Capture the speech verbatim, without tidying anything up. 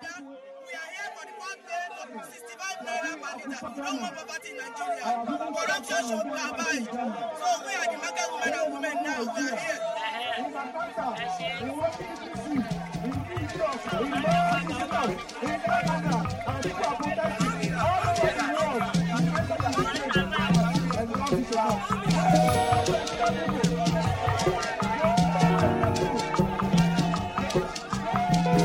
leader. We are here for the fourth day of sixty-five naira per liter. We don't want poverty in Nigeria. Corruption should be abide. So we are the market women and women now. We are here. In